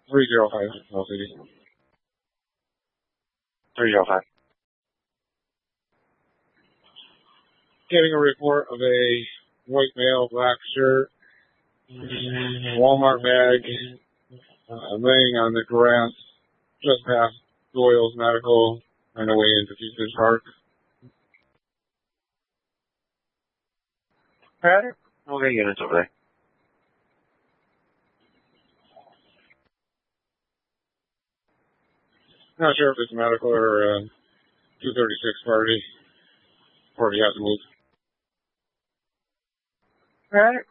305 LCD. 305. Getting a report of a white male, black shirt, Walmart bag, laying on the grass just past Doyle's Medical on the way into Houston Park. Alright. We'll get units over there. Not sure if it's medical or 236 party, or if you have to move. Alright.